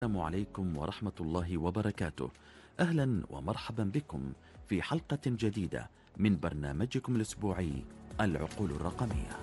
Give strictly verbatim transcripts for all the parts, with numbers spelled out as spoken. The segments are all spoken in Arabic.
السلام عليكم ورحمة الله وبركاته. أهلا ومرحبا بكم في حلقة جديدة من برنامجكم الأسبوعي العقول الرقمية.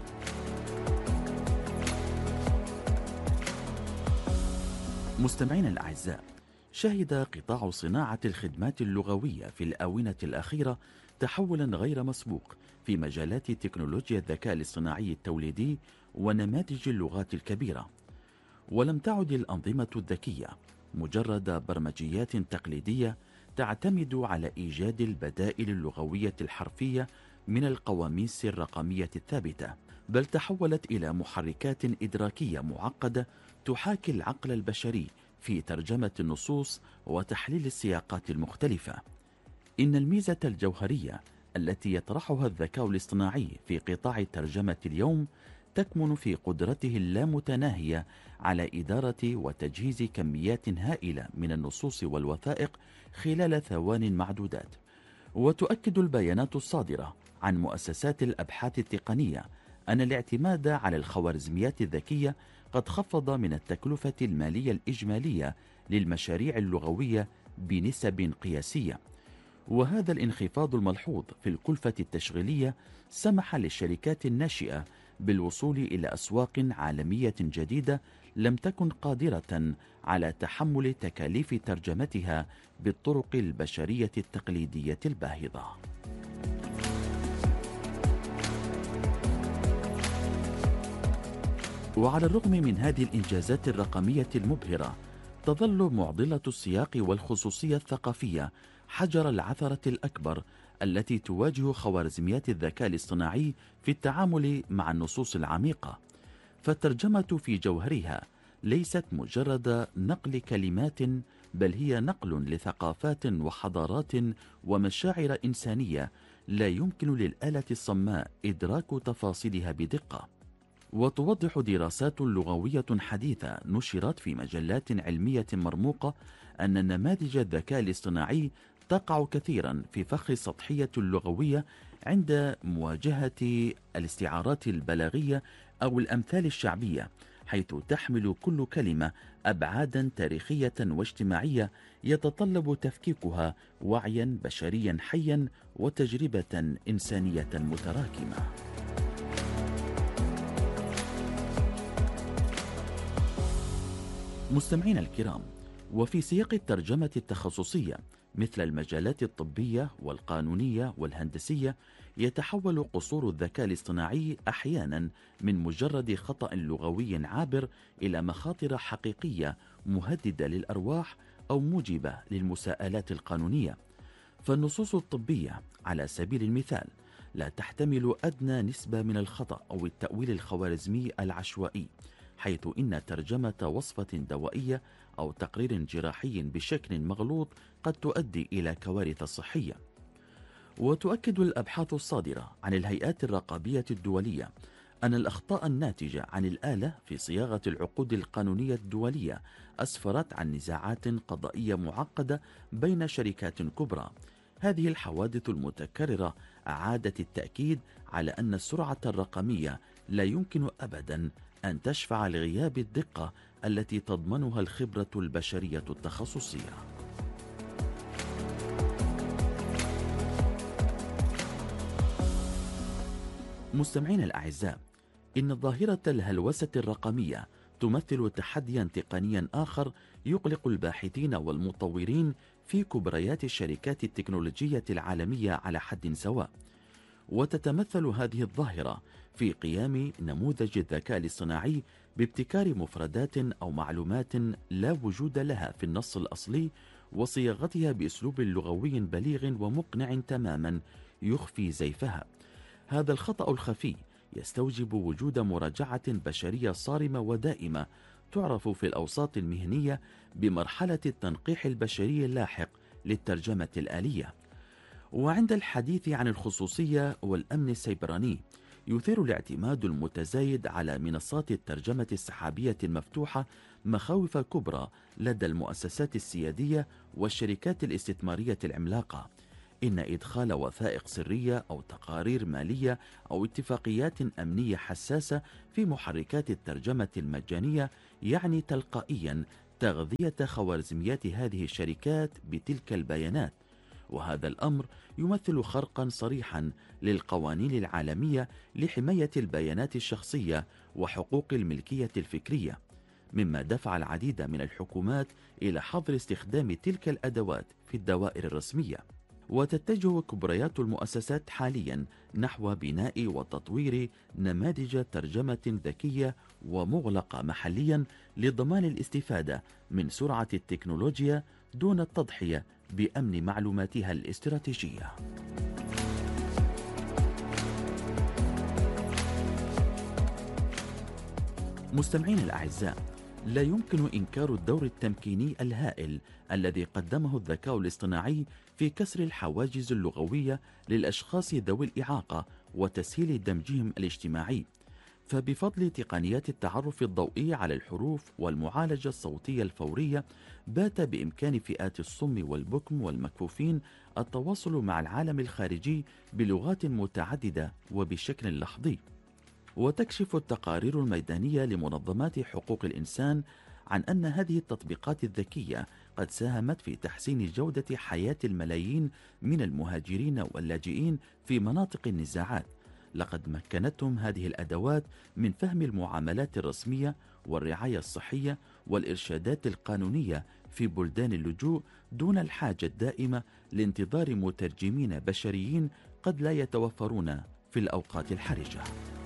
مستمعينا الأعزاء، شهد قطاع صناعة الخدمات اللغوية في الآونة الأخيرة تحولا غير مسبوق في مجالات تكنولوجيا الذكاء الاصطناعي التوليدي ونماذج اللغات الكبيرة. ولم تعد الأنظمة الذكية مجرد برمجيات تقليدية تعتمد على إيجاد البدائل اللغوية الحرفية من القواميس الرقمية الثابتة، بل تحولت إلى محركات إدراكية معقدة تحاكي العقل البشري في ترجمة النصوص وتحليل السياقات المختلفة. إن الميزة الجوهرية التي يطرحها الذكاء الاصطناعي في قطاع الترجمة اليوم تكمن في قدرته اللامتناهية على إدارة وتجهيز كميات هائلة من النصوص والوثائق خلال ثوان معدودات. وتؤكد البيانات الصادرة عن مؤسسات الأبحاث التقنية أن الاعتماد على الخوارزميات الذكية قد خفض من التكلفة المالية الإجمالية للمشاريع اللغوية بنسب قياسية. وهذا الانخفاض الملحوظ في الكلفة التشغيلية سمح للشركات الناشئة بالوصول إلى أسواق عالمية جديدة لم تكن قادرة على تحمل تكاليف ترجمتها بالطرق البشرية التقليدية الباهظة. وعلى الرغم من هذه الإنجازات الرقمية المبهرة، تظل معضلة السياق والخصوصية الثقافية حجر العثرة الأكبر التي تواجه خوارزميات الذكاء الاصطناعي في التعامل مع النصوص العميقة. فالترجمة في جوهرها ليست مجرد نقل كلمات، بل هي نقل لثقافات وحضارات ومشاعر إنسانية لا يمكن للآلة الصماء إدراك تفاصيلها بدقة. وتوضح دراسات لغوية حديثة نشرت في مجلات علمية مرموقة أن نماذج الذكاء الاصطناعي تقع كثيرا في فخ السطحية اللغوية عند مواجهة الاستعارات البلاغية أو الأمثال الشعبية، حيث تحمل كل كلمة أبعادا تاريخية واجتماعية يتطلب تفكيكها وعيا بشريا حيا وتجربة إنسانية متراكمة. مستمعين الكرام، وفي سياق الترجمة التخصصية مثل المجالات الطبية والقانونية والهندسية، يتحول قصور الذكاء الاصطناعي أحيانا من مجرد خطأ لغوي عابر إلى مخاطر حقيقية مهددة للأرواح أو موجبة للمساءلات القانونية. فالنصوص الطبية على سبيل المثال لا تحتمل أدنى نسبة من الخطأ أو التأويل الخوارزمي العشوائي، حيث إن ترجمة وصفة دوائية أو تقرير جراحي بشكل مغلوط قد تؤدي إلى كوارث صحية. وتؤكد الأبحاث الصادرة عن الهيئات الرقابية الدولية أن الأخطاء الناتجة عن الآلة في صياغة العقود القانونية الدولية أسفرت عن نزاعات قضائية معقدة بين شركات كبرى. هذه الحوادث المتكررة أعادت التأكيد على أن السرعة الرقمية لا يمكن أبدا أن تشفع لغياب الدقة التي تضمنها الخبرة البشرية التخصصية. مستمعين الأعزاء، إن ظاهرة الهلوسة الرقمية تمثل تحديا تقنيا آخر يقلق الباحثين والمطورين في كبريات الشركات التكنولوجية العالمية على حد سواء. وتتمثل هذه الظاهرة في قيام نموذج الذكاء الاصطناعي بابتكار مفردات أو معلومات لا وجود لها في النص الأصلي وصياغتها بأسلوب لغوي بليغ ومقنع تماما يخفي زيفها. هذا الخطأ الخفي يستوجب وجود مراجعة بشرية صارمة ودائمة تعرف في الأوساط المهنية بمرحلة التنقيح البشري اللاحق للترجمة الآلية. وعند الحديث عن الخصوصية والأمن السيبراني، يثير الاعتماد المتزايد على منصات الترجمة السحابية المفتوحة مخاوف كبرى لدى المؤسسات السيادية والشركات الاستثمارية العملاقة. إن إدخال وثائق سرية أو تقارير مالية أو اتفاقيات أمنية حساسة في محركات الترجمة المجانية يعني تلقائيا تغذية خوارزميات هذه الشركات بتلك البيانات، وهذا الأمر يمثل خرقا صريحا للقوانين العالمية لحماية البيانات الشخصية وحقوق الملكية الفكرية، مما دفع العديد من الحكومات إلى حظر استخدام تلك الأدوات في الدوائر الرسمية. وتتجه كبريات المؤسسات حاليا نحو بناء وتطوير نماذج ترجمة ذكية ومغلقة محليا لضمان الاستفادة من سرعة التكنولوجيا دون التضحية بأمن معلوماتها الاستراتيجية. مستمعين الأعزاء، لا يمكن إنكار الدور التمكيني الهائل الذي قدمه الذكاء الاصطناعي في كسر الحواجز اللغوية للأشخاص ذوي الإعاقة وتسهيل دمجهم الاجتماعي. فبفضل تقنيات التعرف الضوئي على الحروف والمعالجة الصوتية الفورية، بات بإمكان فئات الصم والبكم والمكفوفين التواصل مع العالم الخارجي بلغات متعددة وبشكل لحظي. وتكشف التقارير الميدانية لمنظمات حقوق الإنسان عن أن هذه التطبيقات الذكية قد ساهمت في تحسين جودة حياة الملايين من المهاجرين واللاجئين في مناطق النزاعات. لقد مكنتهم هذه الأدوات من فهم المعاملات الرسمية والرعاية الصحية والإرشادات القانونية في بلدان اللجوء دون الحاجة الدائمة لانتظار مترجمين بشريين قد لا يتوفرون في الأوقات الحرجة.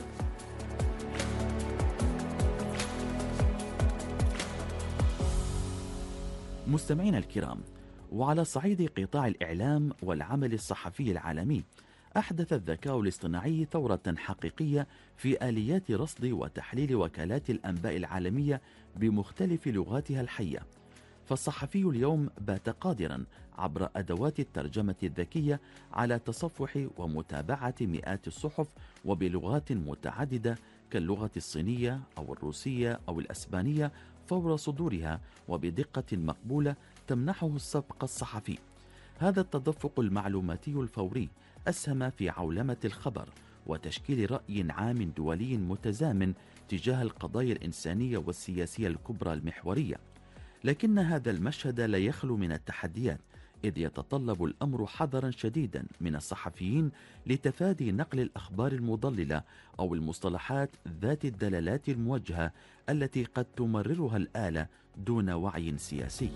مستمعينا الكرام، وعلى صعيد قطاع الإعلام والعمل الصحفي العالمي، أحدث الذكاء الاصطناعي ثورة حقيقية في آليات رصد وتحليل وكالات الأنباء العالمية بمختلف لغاتها الحية. فالصحفي اليوم بات قادرا عبر أدوات الترجمة الذكية على تصفح ومتابعة مئات الصحف وبلغات متعددة كاللغة الصينية أو الروسية أو الأسبانية فور صدورها وبدقة مقبولة تمنحه السبق الصحفي. هذا التدفق المعلوماتي الفوري أسهم في عولمة الخبر وتشكيل رأي عام دولي متزامن تجاه القضايا الإنسانية والسياسية الكبرى المحورية. لكن هذا المشهد لا يخلو من التحديات، إذ يتطلب الأمر حذرا شديدا من الصحفيين لتفادي نقل الأخبار المضللة أو المصطلحات ذات الدلالات الموجهة التي قد تمررها الآلة دون وعي سياسي.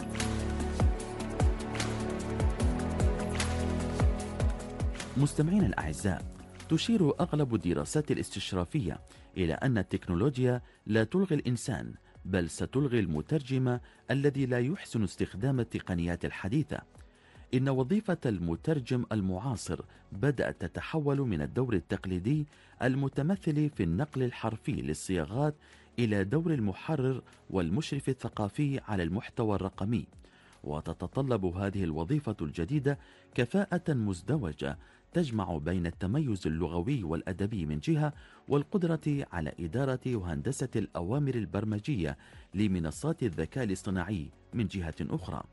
مستمعين الأعزاء، تشير أغلب الدراسات الاستشرافية إلى أن التكنولوجيا لا تلغي الإنسان، بل ستلغي المترجم الذي لا يحسن استخدام التقنيات الحديثة. إن وظيفة المترجم المعاصر بدأت تتحول من الدور التقليدي المتمثل في النقل الحرفي للصياغات إلى دور المحرر والمشرف الثقافي على المحتوى الرقمي. وتتطلب هذه الوظيفة الجديدة كفاءة مزدوجة تجمع بين التميز اللغوي والأدبي من جهة، والقدرة على إدارة وهندسة الأوامر البرمجية لمنصات الذكاء الاصطناعي من جهة أخرى.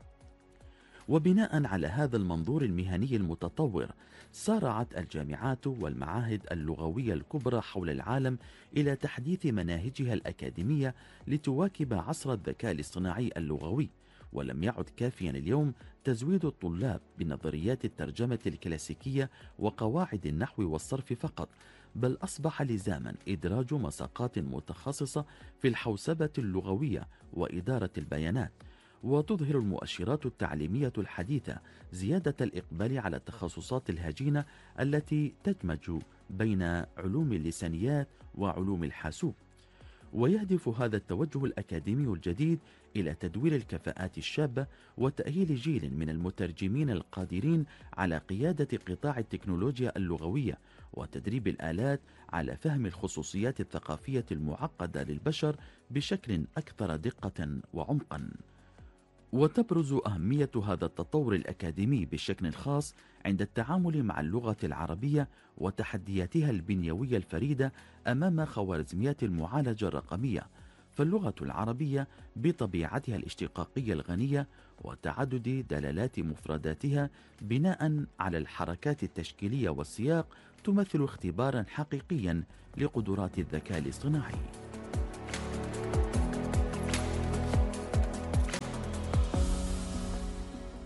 وبناء على هذا المنظور المهني المتطور، سارعت الجامعات والمعاهد اللغوية الكبرى حول العالم إلى تحديث مناهجها الأكاديمية لتواكب عصر الذكاء الاصطناعي اللغوي. ولم يعد كافيا اليوم تزويد الطلاب بنظريات الترجمة الكلاسيكية وقواعد النحو والصرف فقط، بل أصبح لزاما إدراج مساقات متخصصة في الحوسبة اللغوية وإدارة البيانات. وتظهر المؤشرات التعليمية الحديثة زيادة الإقبال على التخصصات الهجينة التي تدمج بين علوم اللسانيات وعلوم الحاسوب. ويهدف هذا التوجه الأكاديمي الجديد إلى تدوير الكفاءات الشابة وتأهيل جيل من المترجمين القادرين على قيادة قطاع التكنولوجيا اللغوية وتدريب الآلات على فهم الخصوصيات الثقافية المعقدة للبشر بشكل أكثر دقة وعمقا. وتبرز أهمية هذا التطور الأكاديمي بشكل خاص عند التعامل مع اللغة العربية وتحدياتها البنيوية الفريدة أمام خوارزميات المعالجة الرقمية. فاللغة العربية بطبيعتها الاشتقاقية الغنية وتعدد دلالات مفرداتها بناء على الحركات التشكيلية والسياق تمثل اختبارا حقيقيا لقدرات الذكاء الاصطناعي.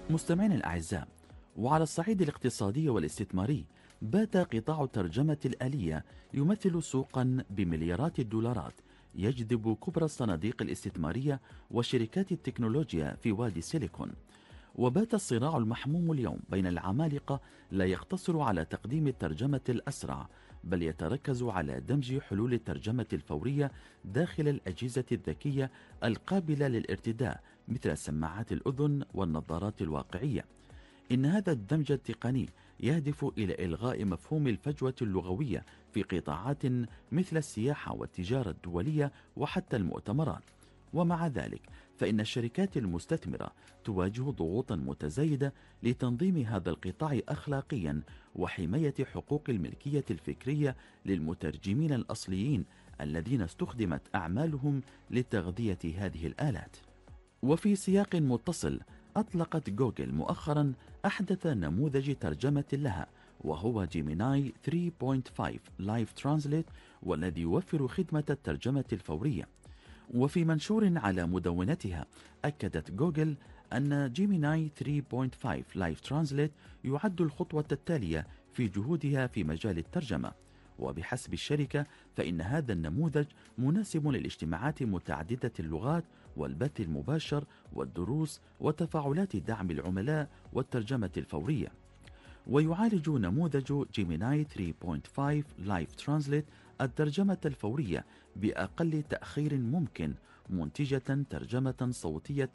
مستمعينا الأعزاء، وعلى الصعيد الاقتصادي والاستثماري، بات قطاع الترجمة الآلية يمثل سوقا بمليارات الدولارات، يجذب كبرى الصناديق الاستثمارية وشركات التكنولوجيا في وادي سيليكون. وبات الصراع المحموم اليوم بين العمالقة لا يقتصر على تقديم الترجمة الأسرع، بل يتركز على دمج حلول الترجمة الفورية داخل الأجهزة الذكية القابلة للارتداء مثل سماعات الأذن والنظارات الواقعية. إن هذا الدمج التقني يهدف إلى إلغاء مفهوم الفجوة اللغوية في قطاعات مثل السياحة والتجارة الدولية وحتى المؤتمرات. ومع ذلك فإن الشركات المستثمرة تواجه ضغوطا متزايدة لتنظيم هذا القطاع أخلاقيا وحماية حقوق الملكية الفكرية للمترجمين الأصليين الذين استخدمت أعمالهم لتغذية هذه الآلات. وفي سياق متصل، أطلقت جوجل مؤخرا أحدث نموذج ترجمة لها، وهو جيميناي ثلاثة فاصلة خمسة لايف ترانسليت، والذي يوفر خدمة الترجمة الفورية. وفي منشور على مدونتها، أكدت جوجل أن جيميناي ثلاثة فاصلة خمسة لايف ترانسليت يعد الخطوة التالية في جهودها في مجال الترجمة. وبحسب الشركة فإن هذا النموذج مناسب للاجتماعات متعددة اللغات والبث المباشر والدروس وتفاعلات دعم العملاء والترجمة الفورية. ويعالج نموذج جيميناي ثلاثة فاصلة خمسة لايف ترانسليت الترجمة الفورية بأقل تأخير ممكن، منتجة ترجمة صوتية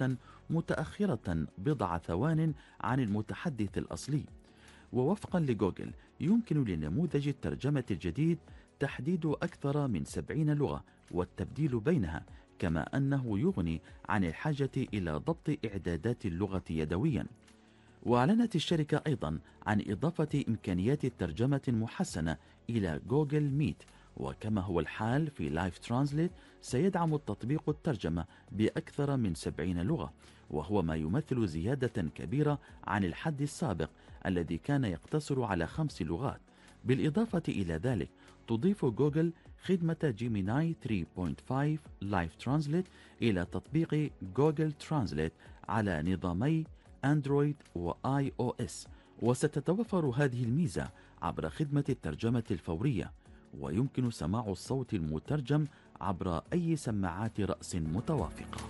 متأخرة بضع ثوان عن المتحدث الأصلي. ووفقا لجوجل يمكن لنموذج الترجمة الجديد تحديد أكثر من سبعين لغة والتبديل بينها، كما أنه يغني عن الحاجة إلى ضبط إعدادات اللغة يدويا. وأعلنت الشركة أيضا عن إضافة إمكانيات الترجمة المحسنة إلى جوجل ميت، وكما هو الحال في لايف ترانسليت سيدعم التطبيق الترجمة بأكثر من سبعين لغة، وهو ما يمثل زيادة كبيرة عن الحد السابق الذي كان يقتصر على خمس لغات. بالإضافة إلى ذلك تضيف جوجل خدمة جيميناي ثلاثة فاصلة خمسة لايف ترانسليت إلى تطبيق جوجل ترانسليت على نظامي أندرويد وآي أو إس، وستتوفر هذه الميزة عبر خدمة الترجمة الفورية، ويمكن سماع الصوت المترجم عبر أي سماعات رأس متوافقة.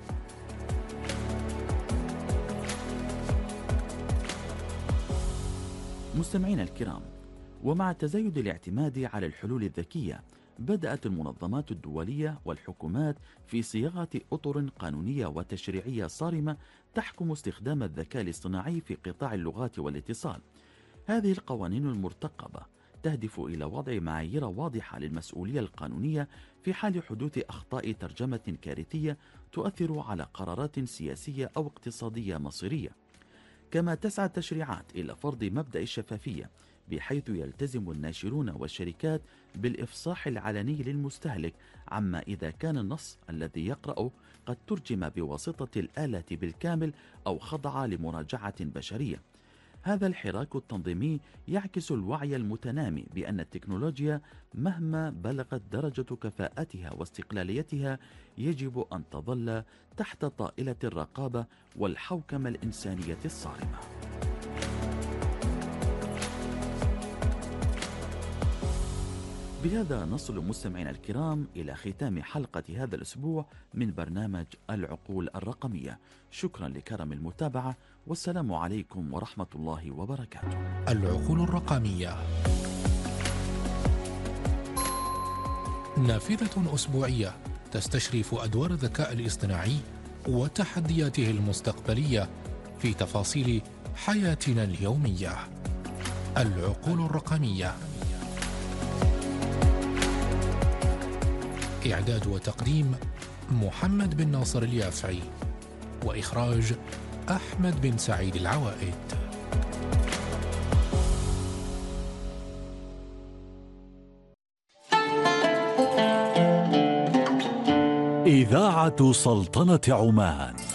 مستمعينا الكرام، ومع تزايد الاعتماد على الحلول الذكية، بدأت المنظمات الدولية والحكومات في صياغة أطر قانونية وتشريعية صارمة تحكم استخدام الذكاء الاصطناعي في قطاع اللغات والاتصال. هذه القوانين المرتقبة تهدف إلى وضع معايير واضحة للمسؤولية القانونية في حال حدوث أخطاء ترجمة كارثية تؤثر على قرارات سياسية أو اقتصادية مصيرية. كما تسعى التشريعات إلى فرض مبدأ الشفافية، بحيث يلتزم الناشرون والشركات بالإفصاح العلني للمستهلك عما إذا كان النص الذي يقرأه قد ترجم بواسطة الآلة بالكامل أو خضع لمراجعة بشرية. هذا الحراك التنظيمي يعكس الوعي المتنامي بأن التكنولوجيا مهما بلغت درجة كفاءتها واستقلاليتها يجب أن تظل تحت طائلة الرقابة والحوكمة الإنسانية الصارمة. بهذا نصل مستمعينا الكرام إلى ختام حلقة هذا الأسبوع من برنامج العقول الرقمية. شكرا لكرم المتابعة، والسلام عليكم ورحمة الله وبركاته. العقول الرقمية نافذة أسبوعية تستشرف أدوار الذكاء الاصطناعي وتحدياته المستقبلية في تفاصيل حياتنا اليومية. العقول الرقمية، إعداد وتقديم محمد بن ناصر اليافعي، وإخراج أحمد بن سعيد العوائد. إذاعة سلطنة عمان.